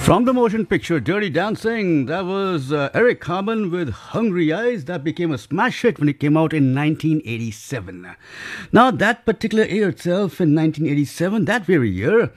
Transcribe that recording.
From the motion picture Dirty Dancing, that was Eric Carmen with Hungry Eyes. That became a smash hit when it came out in 1987. Now, that particular year itself, in 1987, that very year,